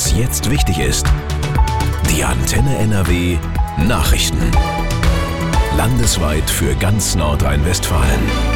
Was jetzt wichtig ist. Die Antenne NRW Nachrichten. Landesweit für ganz Nordrhein-Westfalen.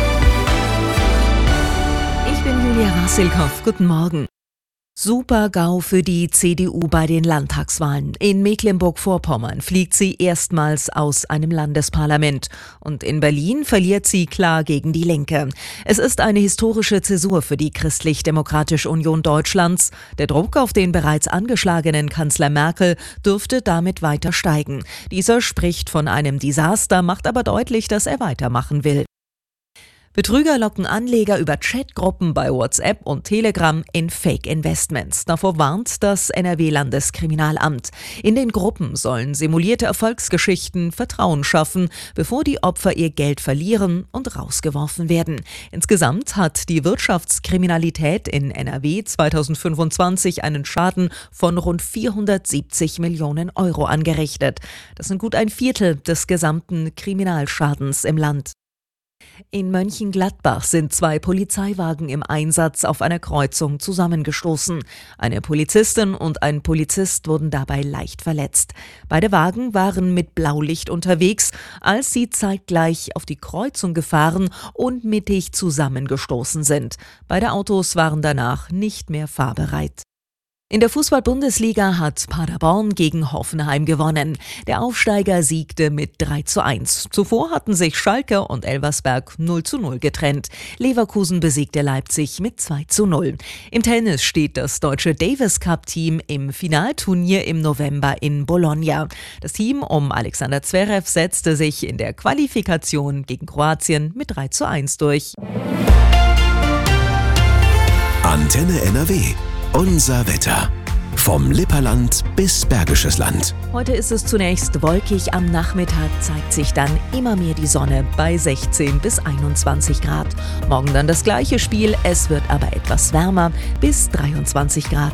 Ich bin Julia Rassilkow. Guten Morgen. Super-GAU für die CDU bei den Landtagswahlen. In Mecklenburg-Vorpommern fliegt sie erstmals aus einem Landesparlament. Und in Berlin verliert sie klar gegen die Linke. Es ist eine historische Zäsur für die Christlich-Demokratische Union Deutschlands. Der Druck auf den bereits angeschlagenen Kanzler Merkel dürfte damit weiter steigen. Dieser spricht von einem Desaster, macht aber deutlich, dass er weitermachen will. Betrüger locken Anleger über Chatgruppen bei WhatsApp und Telegram in Fake-Investments. Davor warnt das NRW-Landeskriminalamt. In den Gruppen sollen simulierte Erfolgsgeschichten Vertrauen schaffen, bevor die Opfer ihr Geld verlieren und rausgeworfen werden. Insgesamt hat die Wirtschaftskriminalität in NRW 2025 einen Schaden von rund 470 Millionen Euro angerichtet. Das sind gut ein Viertel des gesamten Kriminalschadens im Land. In Mönchengladbach sind 2 Polizeiwagen im Einsatz auf einer Kreuzung zusammengestoßen. Eine Polizistin und ein Polizist wurden dabei leicht verletzt. Beide Wagen waren mit Blaulicht unterwegs, als sie zeitgleich auf die Kreuzung gefahren und mittig zusammengestoßen sind. Beide Autos waren danach nicht mehr fahrbereit. In der Fußball-Bundesliga hat Paderborn gegen Hoffenheim gewonnen. Der Aufsteiger siegte mit 3:1. Zuvor hatten sich Schalke und Elversberg 0:0 getrennt. Leverkusen besiegte Leipzig mit 2:0. Im Tennis steht das deutsche Davis-Cup-Team im Finalturnier im November in Bologna. Das Team um Alexander Zverev setzte sich in der Qualifikation gegen Kroatien mit 3:1 durch. Antenne NRW. Unser Wetter. Vom Lipperland bis Bergisches Land. Heute ist es zunächst wolkig, am Nachmittag zeigt sich dann immer mehr die Sonne bei 16 bis 21 Grad. Morgen dann das gleiche Spiel, es wird aber etwas wärmer, bis 23 Grad.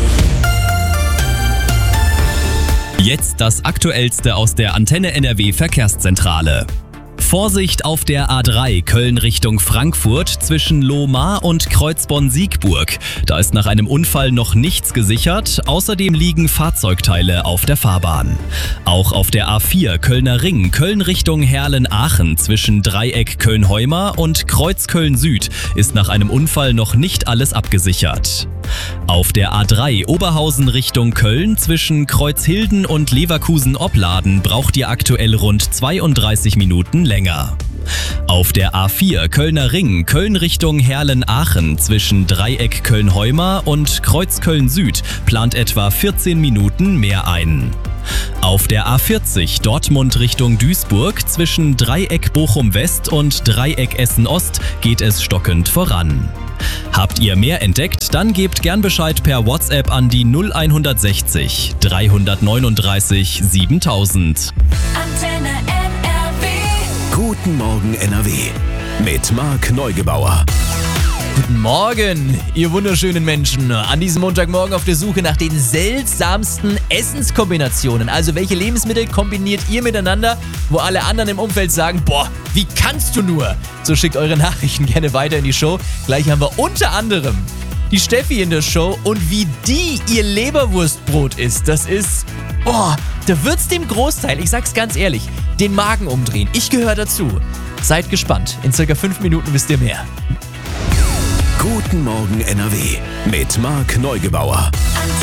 Jetzt das Aktuellste aus der Antenne NRW Verkehrszentrale. Vorsicht auf der A3 Köln Richtung Frankfurt zwischen Lohmar und Kreuzborn-Siegburg. Da ist nach einem Unfall noch nichts gesichert. Außerdem liegen Fahrzeugteile auf der Fahrbahn. Auch auf der A4 Kölner Ring Köln Richtung Herlen-Aachen zwischen Dreieck Köln-Heumar und Kreuz Köln-Süd ist nach einem Unfall noch nicht alles abgesichert. Auf der A3 Oberhausen Richtung Köln zwischen Kreuzhilden und Leverkusen-Opladen braucht ihr aktuell rund 32 Minuten länger. Auf der A4 Kölner Ring Köln Richtung Herlen-Aachen zwischen Dreieck Köln-Heumar und Kreuz Köln-Süd plant etwa 14 Minuten mehr ein. Auf der A40 Dortmund Richtung Duisburg zwischen Dreieck Bochum-West und Dreieck Essen-Ost geht es stockend voran. Habt ihr mehr entdeckt? Dann gebt gern Bescheid per WhatsApp an die 0160 339 7000. Antenne NRW. Guten Morgen NRW. Mit Marc Neugebauer. Guten Morgen, ihr wunderschönen Menschen. An diesem Montagmorgen auf der Suche nach den seltsamsten Essenskombinationen. Also welche Lebensmittel kombiniert ihr miteinander, wo alle anderen im Umfeld sagen, boah, wie kannst du nur? So schickt eure Nachrichten gerne weiter in die Show. Gleich haben wir unter anderem die Steffi in der Show und wie die ihr Leberwurstbrot isst. Das ist, boah, da wird's dem Großteil, ich sag's ganz ehrlich, den Magen umdrehen. Ich gehöre dazu. Seid gespannt. In circa 5 Minuten wisst ihr mehr. Guten Morgen NRW. Mit Marc Neugebauer.